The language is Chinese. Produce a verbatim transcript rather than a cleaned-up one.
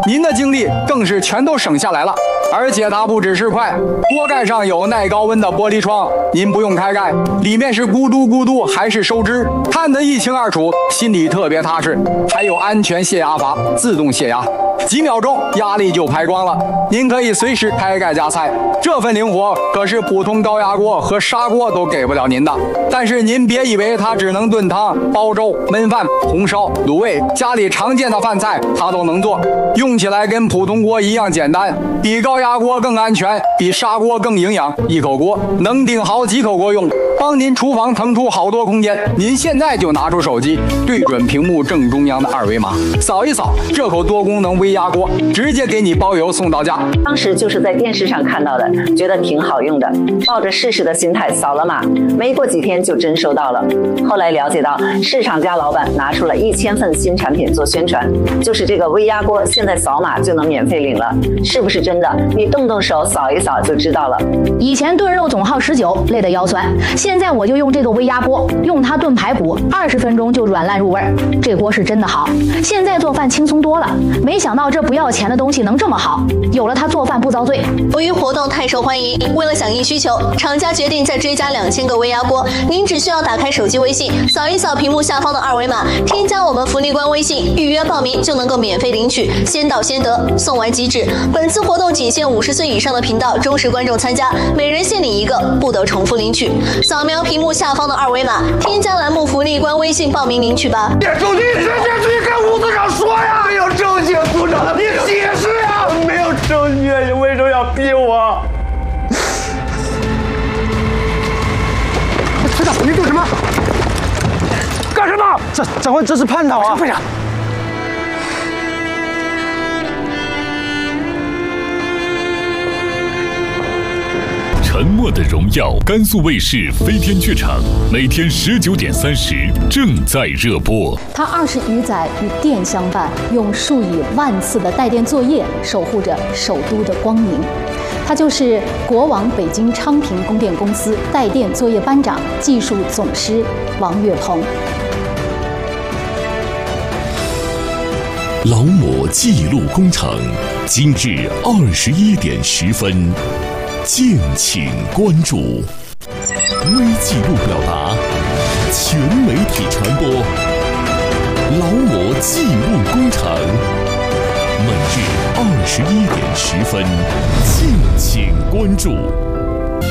您的精力更是全都省下来了。而且它不只是快，锅盖上有耐高温的玻璃窗，您不用开盖，里面是咕嘟咕嘟还是收汁，看得一清二楚，心里特别踏实。还有安全泄压阀，自动泄压，几秒钟压力就排光了，您可以随时开盖加菜，这份灵活可是普通高压锅和砂锅都给不了您的。但是您别以为它只能炖汤、煲粥、焖饭、红烧、卤味，家里常见的饭菜它都能做，用起来跟普通锅一样简单，比高压锅更安全，比砂锅更营养，一口锅能顶好几口锅用，帮您厨房腾出好多空间。您现在就拿出手机，对准屏幕正中央的二维码，扫一扫，这口多功能微压锅直接给你包邮送到家。 当时就是在电视上看到的，觉得挺好用的，抱着试试的心态扫了码，没过几天就真收到了。后来了解到市场家老板拿出了一千份新产品做宣传，就是这个微压锅，现在扫码就能免费领了，是不是真的？你动动手扫一扫就知道了。 以前炖肉总耗十九，累得腰酸，现在我就用这个微压锅，用它炖排骨，二十分钟就软烂入味儿。这锅是真的好，现在做饭轻松多了。没想到这不要钱的东西能这么好，有了它做饭不遭罪。 由于活动太受欢迎，为了响应需求，厂家决定再追加两千个微压锅。您只需要打开手机微信，扫一扫屏幕下方的二维码，添加我们福利官微信，预约报名就能够免费领取，先到先得，送完即止。本次活动仅限五十岁以上的频道忠实观众参加，每人限领一个，不得重复领取。扫描屏幕下方的二维码，添加栏目福利官微信报名领取吧。 手机直接去跟屋子上说呀！没有证据，组长，你解释呀！没有证据，你为什么要逼我？ 队长，你做什么？干什么？长长官，这是叛逃啊！队长。 沉默的荣耀，甘肃卫视飞天剧场，每天十九点三十正在热播。 他二十余载与电相伴，用数以万次的带电作业守护着首都的光明。他就是国网北京昌平供电公司带电作业班长、技术总师王岳鹏。 劳模记录工程，今日二十一点十分。敬请关注。微记录表达，全媒体传播。劳模记录工程，每日二十一点十分，敬请关注。